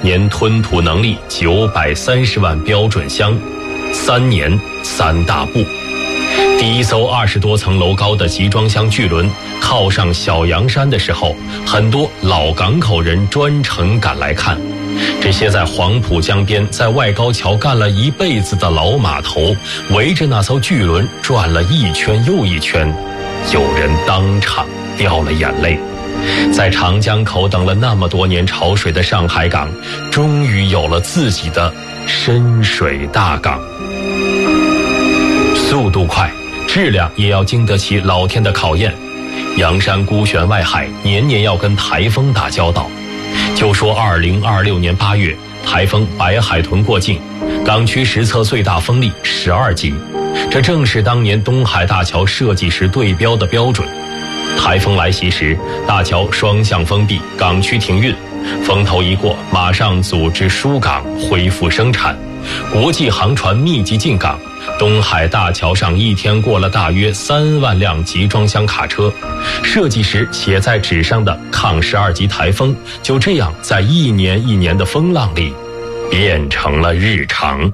年吞吐能力930万标准箱，3年3大步。第一艘20多层楼高的集装箱巨轮靠上小洋山的时候，很多老港口人专程赶来看。这些在黄浦江边在外高桥干了一辈子的老码头，围着那艘巨轮转了一圈又一圈，有人当场掉了眼泪。在长江口等了那么多年潮水的上海港，终于有了自己的深水大港。速度快，质量也要经得起老天的考验。洋山孤悬外海，年年要跟台风打交道。就说2026年8月，台风白海豚过境，港区实测最大风力12级，这正是当年东海大桥设计时对标的标准。台风来袭时，大桥双向封闭，港区停运，风头一过，马上组织疏港，恢复生产。国际航船密集进港，东海大桥上一天过了大约3万辆集装箱卡车。设计时写在纸上的抗12级台风，就这样在一年一年的风浪里变成了日常。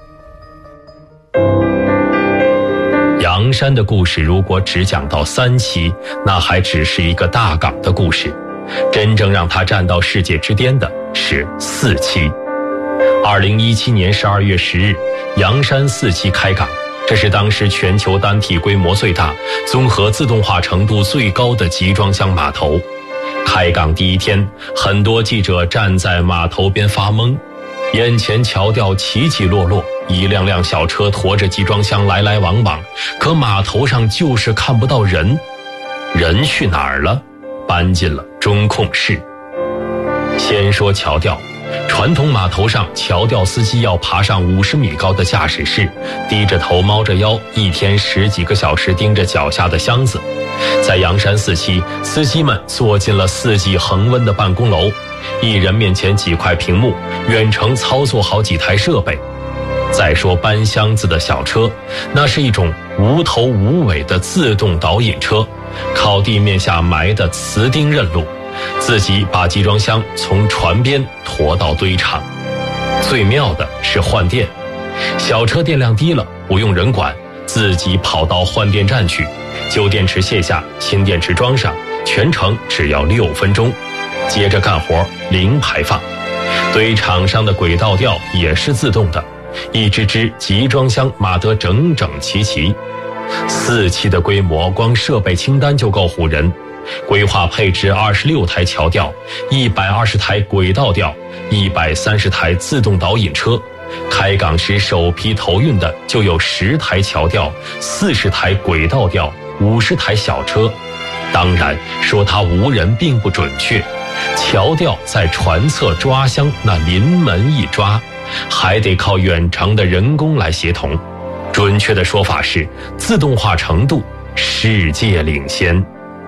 洋山的故事如果只讲到3期，那还只是一个大港的故事。真正让它站到世界之巅的是4期。2017年12月10日，洋山4期开港，这是当时全球单体规模最大、综合自动化程度最高的集装箱码头。开港第一天，很多记者站在码头边发懵，眼前桥吊起起落落，一辆辆小车驮着集装箱来来往往，可码头上就是看不到人。人去哪儿了？搬进了中控室。先说桥吊。传统码头上，桥吊司机要爬上50米高的驾驶室，低着头猫着腰，一天10几个小时盯着脚下的箱子。在洋山4期，司机们坐进了4季恒温的办公楼，一人面前几块屏幕，远程操作好几台设备。再说搬箱子的小车，那是一种无头无尾的自动导引车，靠地面下埋的磁钉认路，自己把集装箱从船边驮到堆场。最妙的是换电，小车电量低了不用人管，自己跑到换电站去，旧电池卸下，新电池装上，全程只要6分钟，接着干活，零排放。堆场上的轨道吊也是自动的，一只只集装箱码得整整齐齐。4期的规模，光设备清单就够唬人。规划配置26台桥吊，120台轨道吊，130台自动导引车。开港时首批投运的就有10台桥吊，40台轨道吊，50台小车。当然，说它无人并不准确，桥吊在船侧抓箱那临门一抓，还得靠远程的人工来协同。准确的说法是，自动化程度世界领先。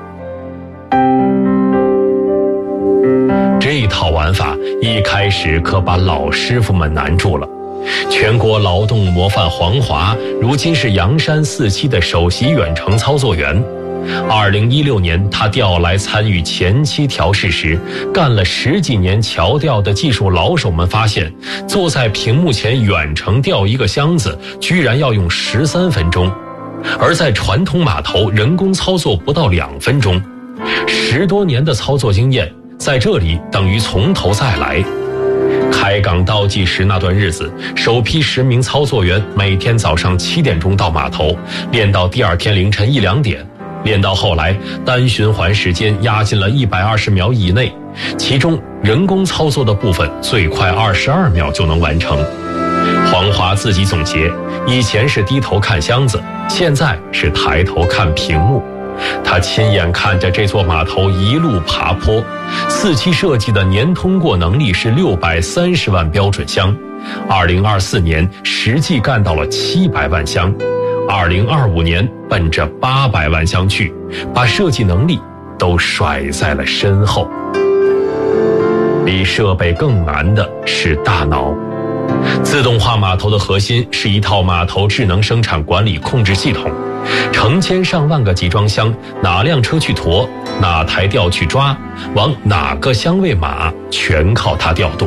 这套玩法一开始可把老师傅们难住了。全国劳动模范黄华，如今是洋山4期的首席远程操作员。2016年，他调来参与前期调试时，干了10几年桥吊的技术老手们发现，坐在屏幕前远程吊一个箱子，居然要用13分钟，而在传统码头人工操作不到2分钟。10多年的操作经验，在这里等于从头再来。开港倒计时那段日子，首批10名操作员每天早上7点钟到码头，练到第2天凌晨1、2点，练到后来单循环时间压进了120秒以内，其中人工操作的部分最快22秒就能完成。黄华自己总结，以前是低头看箱子，现在是抬头看屏幕。他亲眼看着这座码头一路爬坡，4期设计的年通过能力是630万标准箱，2024年实际干到了700万箱，2025年奔着800万箱去，把设计能力都甩在了身后。比设备更难的是大脑。自动化码头的核心是一套码头智能生产管理控制系统，成千上万个集装箱，哪辆车去驮，哪台吊去抓，往哪个箱位码，全靠它调度。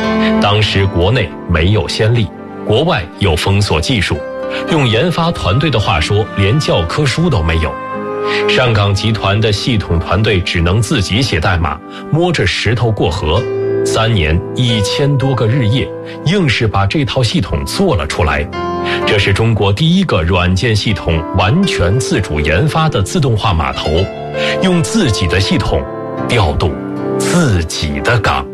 当时国内没有先例，国外又封锁技术，用研发团队的话说，连教科书都没有。上港集团的系统团队只能自己写代码，摸着石头过河，3年1000多个日夜，硬是把这套系统做了出来。这是中国第一个软件系统完全自主研发的自动化码头，用自己的系统调度自己的港。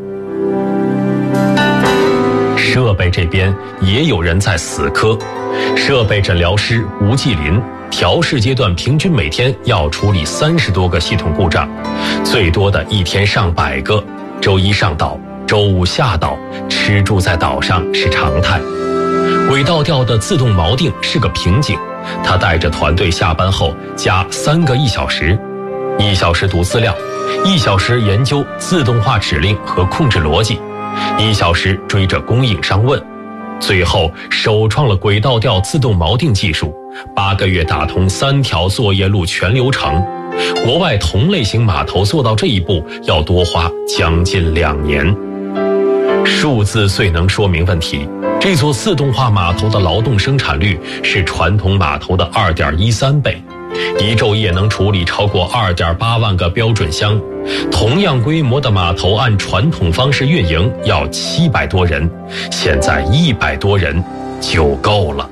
设备这边也有人在死磕，设备诊疗师吴继林调试阶段平均每天要处理30多个系统故障，最多的一天上百个，周一上岛，周五下岛，吃住在岛上是常态。轨道调的自动锚定是个瓶颈，他带着团队下班后加3个1小时，1小时读资料，1小时研究自动化指令和控制逻辑，1小时追着供应商问，最后首创了轨道调自动锚定技术，8个月打通3条作业路全流程。国外同类型码头做到这一步要多花将近2年。数字最能说明问题，这座自动化码头的劳动生产率是传统码头的2.13倍，一昼夜能处理超过2.8万个标准箱。同样规模的码头按传统方式运营要700多人，现在100多人就够了。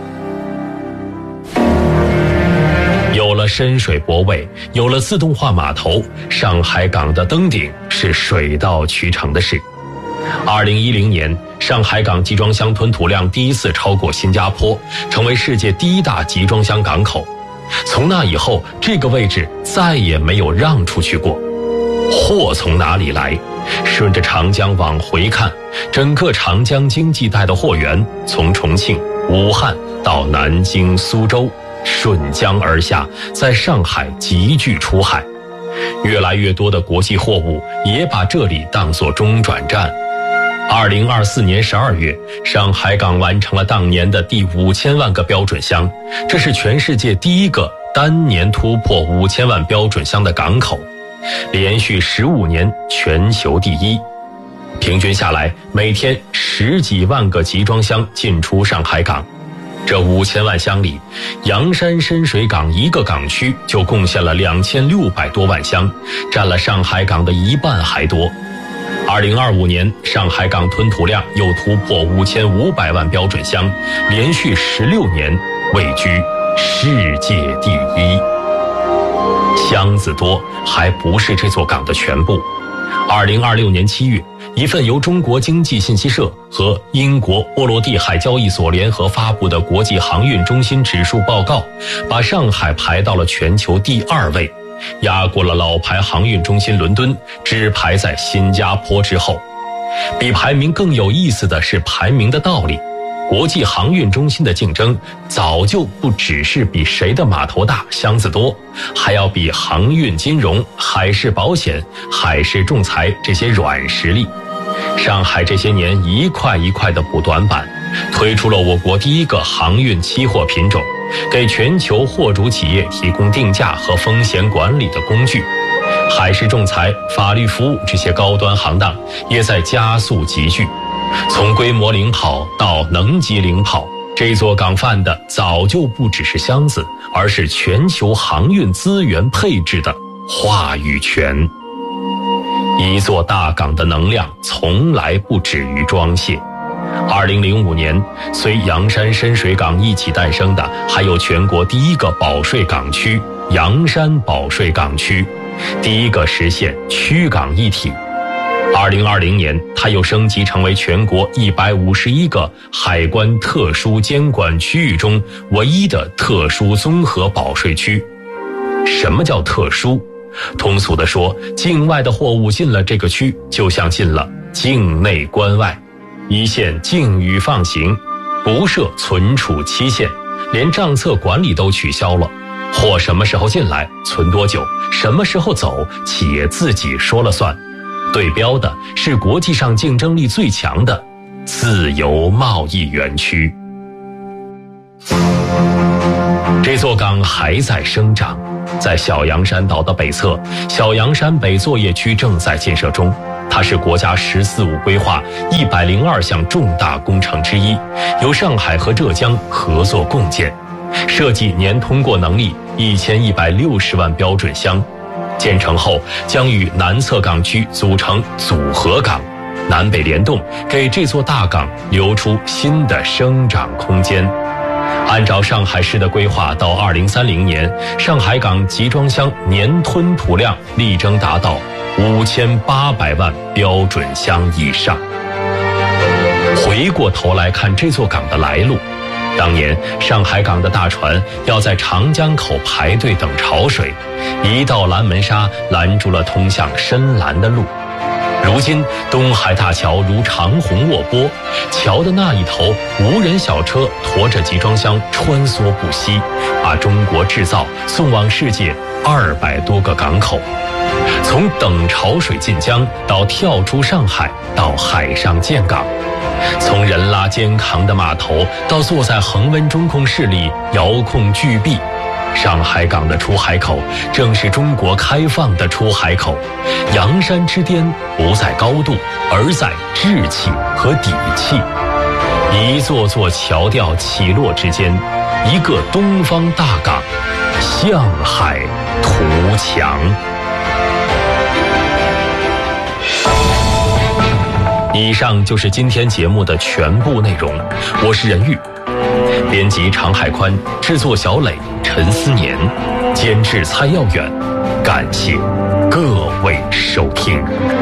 有了深水泊位，有了自动化码头，上海港的登顶是水到渠成的事。2010年，上海港集装箱吞吐量第一次超过新加坡，成为世界第1大集装箱港口。从那以后，这个位置再也没有让出去过。货从哪里来？顺着长江往回看，整个长江经济带的货源从重庆、武汉到南京、苏州，顺江而下，在上海急剧出海。越来越多的国际货物也把这里当作中转站。2024年12月，上海港完成了当年的第5000万个标准箱，这是全世界第一个单年突破5000万标准箱的港口，连续15年全球第一。平均下来，每天10几万个集装箱进出上海港。这5000万箱里，洋山深水港一个港区就贡献了2600多万箱，占了上海港的1半还多。2025年，上海港吞吐量又突破5500万标准箱，连续16年位居世界第一。箱子多还不是这座港的全部。2026年7月，一份由中国经济信息社和英国波罗的海交易所联合发布的国际航运中心指数报告，把上海排到了全球第2位，压过了老牌航运中心伦敦，只排在新加坡之后。比排名更有意思的是排名的道理。国际航运中心的竞争早就不只是比谁的码头大箱子多，还要比航运金融、海事保险、海事仲裁这些软实力。上海这些年一块一块的补短板，推出了我国第一个航运期货品种，给全球货主企业提供定价和风险管理的工具。海事仲裁、法律服务这些高端行当也在加速集聚。从规模领跑到能级领跑，这座港贩的早就不只是箱子，而是全球航运资源配置的话语权。一座大港的能量从来不止于装卸。2005年，随洋山深水港一起诞生的，还有全国第一个保税港区——洋山保税港区，第一个实现区港一体。2020年，它又升级成为全国151个海关特殊监管区域中唯一的特殊综合保税区。什么叫特殊？通俗地说，境外的货物进了这个区，就像进了境内关外，一线禁语放行，不设存储期限，连账册管理都取消了。货什么时候进来，存多久，什么时候走，企业自己说了算。对标的是国际上竞争力最强的自由贸易园区。这座港还在生长，在小洋山岛的北侧，小洋山北作业区正在建设中。 它是国家“十四五”规划102项重大工程之一，由上海和浙江合作共建，设计年通过能力1160万标准箱。建成后将与南侧港区组成组合港，南北联动，给这座大港留出新的生长空间。按照上海市的规划，到2030年，上海港集装箱年吞吐量力争达到5800万标准箱以上。回过头来看这座港的来路，当年上海港的大船要在长江口排队等潮水，一道拦门沙拦住了通向深蓝的路。如今东海大桥如长虹卧波，桥的那一头无人小车驮着集装箱穿梭不息，把中国制造送往世界200多个港口。从等潮水进江到跳出上海，到海上建港，从人拉肩扛的码头到坐在恒温中控室里遥控巨臂，上海港的出海口正是中国开放的出海口。洋山之巅不在高度，而在志气和底气。一座座桥吊起落之间，一个东方大港向海图强。以上就是今天节目的全部内容，我是任玉，编辑常海宽，制作小磊、陈思年，监制蔡耀远，感谢各位收听。